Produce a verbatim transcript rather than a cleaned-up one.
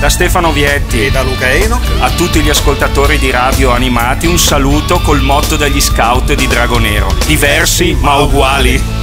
Da Stefano Vietti e da Luca Enoch. A tutti gli ascoltatori di Radio Animati un saluto col motto degli scout di Dragonero: diversi ma uguali.